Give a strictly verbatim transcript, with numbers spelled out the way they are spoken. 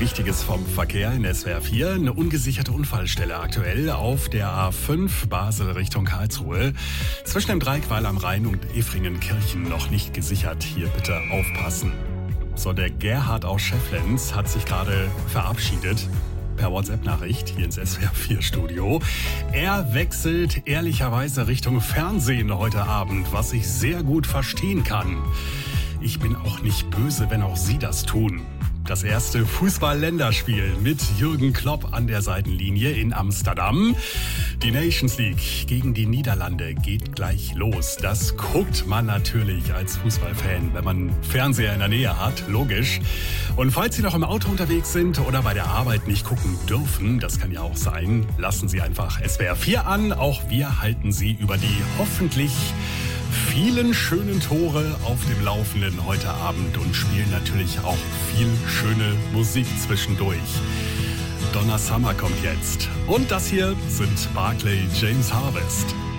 Wichtiges vom Verkehr in S W R vier. Eine ungesicherte Unfallstelle aktuell auf der A fünf Basel Richtung Karlsruhe. Zwischen dem Dreikweiler am Rhein und Efringen-Kirchen noch nicht gesichert. Hier bitte aufpassen. So, der Gerhard aus Schefflenz hat sich gerade verabschiedet. Per WhatsApp-Nachricht hier ins S W R vier Studio. Er wechselt ehrlicherweise Richtung Fernsehen heute Abend, was ich sehr gut verstehen kann. Ich bin auch nicht böse, wenn auch Sie das tun. Das erste Fußball-Länderspiel mit Jürgen Klopp an der Seitenlinie in Amsterdam. Die Nations League gegen die Niederlande geht gleich los. Das guckt man natürlich als Fußballfan, wenn man einen Fernseher in der Nähe hat, logisch. Und falls Sie noch im Auto unterwegs sind oder bei der Arbeit nicht gucken dürfen, das kann ja auch sein, lassen Sie einfach S W R vier an. Auch wir halten Sie über die hoffentlich vielen schönen Tore auf dem Laufenden heute Abend und spielen natürlich auch viel schöne Musik zwischendurch. Donna Summer kommt jetzt. Und das hier sind Barclay James Harvest.